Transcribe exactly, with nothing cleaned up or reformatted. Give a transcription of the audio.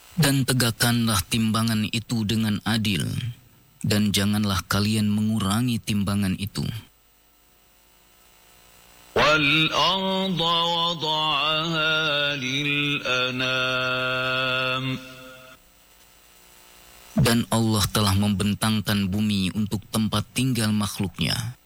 Dan tegakkanlah timbangan itu dengan adil, dan janganlah kalian mengurangi timbangan itu. وَالْأَرْضَ وَضَعَهَا لِلْأَنَامِ. Dan Allah telah membentangkan bumi untuk tempat tinggal makhluknya.